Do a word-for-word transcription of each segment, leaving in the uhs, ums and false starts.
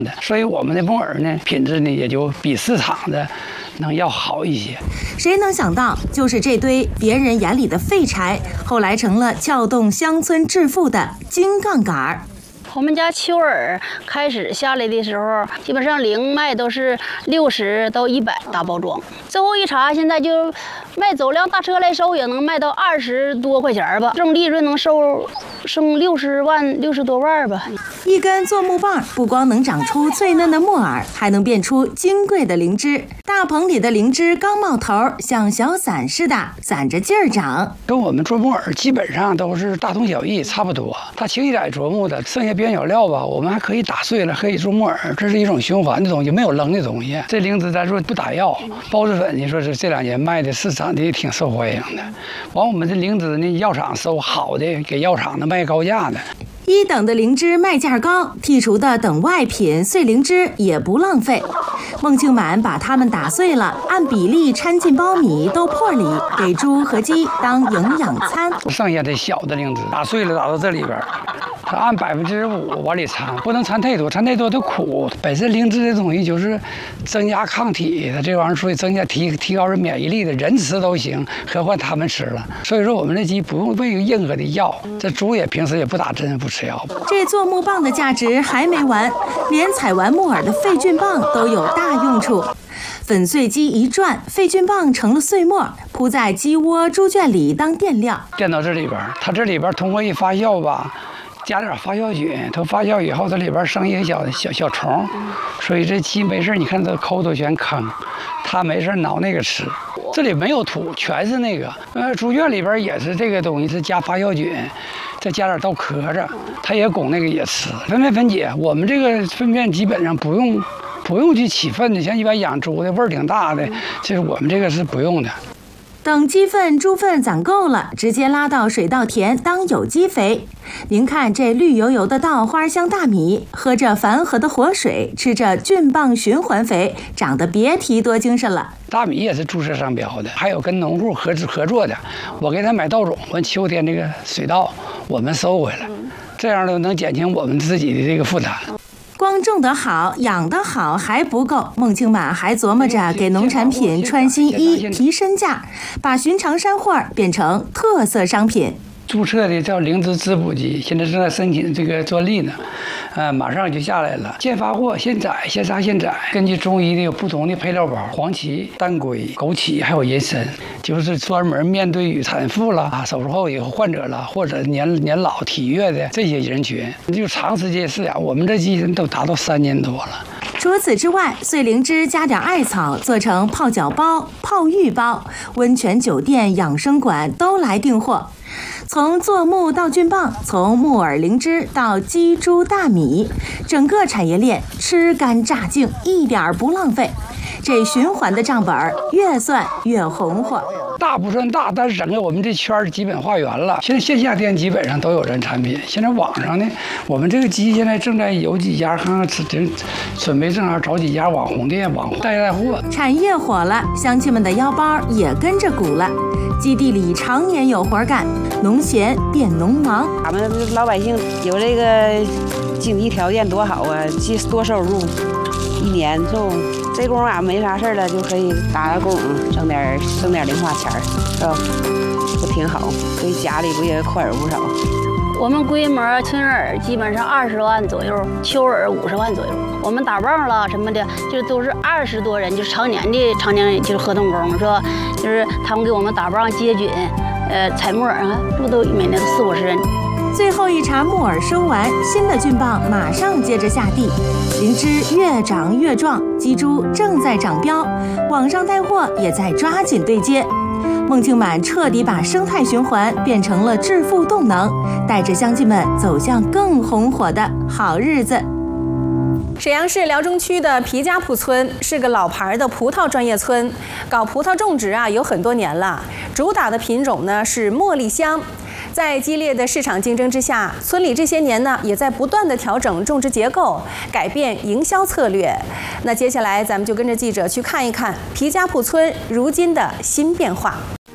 的，所以我们的木耳呢，品质呢也就比市场的能要好一些。 谁能想到，就是这堆别人眼里的废柴，后来成了撬动乡村致富的金杠杆。 我们家秋耳开始下来的时候，基本上零卖都是六十到一百大包装。最后一查，现在就卖走辆大车来收，也能卖到二十多块钱吧。这种利润能收剩六十万、六十多万吧。 一根做木棒不光能长出脆嫩的木耳，还能变出金贵的灵芝。大棚里的灵芝刚冒头，像小伞似的攒着劲儿长。 跟我们做木耳基本上都是大同小异，差不多。它轻一点琢磨的，剩下边角料吧，我们还可以打碎了，可以做木耳，这是一种循环的东西，没有扔的东西。这灵芝咱说不打药，孢子粉你说是这两年卖的市场的也挺受欢迎的。完我们这灵芝呢，药厂收好的，给药厂的卖高价的。 一等的灵芝卖价高，剔除的等外品碎灵芝也不浪费。孟庆满把它们打碎了，按比例掺进苞米豆粕里，给猪和鸡当营养餐。 剩下的小的灵芝打碎了，打到这里边，它按百分之五往里掺，不能掺太多，掺太多它苦。本身灵芝这东西就是增加抗体的这玩意儿，所以增加提提高人免疫力的，人吃都行，何况他们吃了。所以说我们这鸡不用喂任何的药，这猪也平时也不打针不吃药。 这做木棒的价值还没完，连采完木耳的废菌棒都有大用处。粉碎机一转，废菌棒成了碎末，铺在鸡窝、猪圈里当垫料。 垫到这里边，它这里边通过一发酵吧，加点发酵菌，它发酵以后，它里边生一个小小小虫，所以这鸡没事，你看它抠头全坑，它没事挠那个吃。这里没有土，全是那个。呃，猪圈里边也是这个东西，是加发酵菌，再加点稻壳子，它也拱那个也吃。粪便分解，我们这个粪便基本上不用不用去起粪的，像一般养猪的味儿挺大的，这是我们这个是不用的。 等鸡粪、猪粪攒够了，直接拉到水稻田当有机肥。您看这绿油油的稻花香大米，喝着樊河的活水，吃着菌棒循环肥，长得别提多精神了。 大米也是注册商标的，还有跟农户合合作的，我给他买稻种，完秋天这个水稻我们收回来，这样呢能减轻我们自己的这个负担。 光种得好、养得好还不够，孟庆满还琢磨着给农产品穿新衣、提身价，把寻常山货变成特色商品。 注册的叫灵芝滋补鸡，现在正在申请这个专利呢，呃，马上就下来了。现发货、现宰、现杀、现宰。根据中医的有不同的配料包，黄芪、当归、枸杞，还有人参，就是专门面对于产妇了、啊、手术后以后患者了，或者年年老体弱的这些人群，就长时间饲养，我们这鸡人都达到三年多了。 除此之外，碎灵芝加点艾草，做成泡脚包、泡浴包，温泉酒店、养生馆都来订货。从做木到菌棒，从木耳灵芝到鸡猪大米，整个产业链吃干榨净，一点不浪费。这循环的账本越算越红火。 大不算大，但是整个我们这圈儿基本画圆了。现在线下店基本上都有人产品，现在网上呢，我们这个鸡现在正在有几家看看准准备正好找几家网红店，网红带带货。 产业火了，乡亲们的腰包也跟着鼓了。基地里常年有活干，农闲变农忙。 俺们老百姓有这个经济条件多好啊，既多收入，一年就这功夫俺没啥事了，就可以打个工，挣点挣点零花钱儿，是吧？不挺好？对家里不也宽容不少？ 我们规模春耳基本上二十万左右，秋耳五十万左右。我们打棒了什么的，就都是二十多人，就是常年的常年就是合同工，是吧？就是他们给我们打棒接菌，呃，采木耳啊，这不都每年都四五十人。 最后一茬木耳收完，新的菌棒马上接着下地，灵芝越长越壮，鸡猪正在长膘，网上带货也在抓紧对接。孟庆满彻底把生态循环变成了致富动能，带着乡亲们走向更红火的好日子。 沈阳市辽中区的皮家铺村是个老牌的葡萄专业村，搞葡萄种植啊有很多年了，主打的品种呢是茉莉香。在激烈的市场竞争之下，村里这些年呢也在不断的调整种植结构，改变营销策略。那接下来咱们就跟着记者去看一看皮家铺村如今的新变化。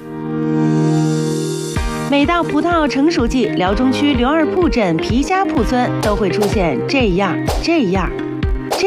每到葡萄成熟季，辽中区刘二铺镇皮家铺村都会出现这样这样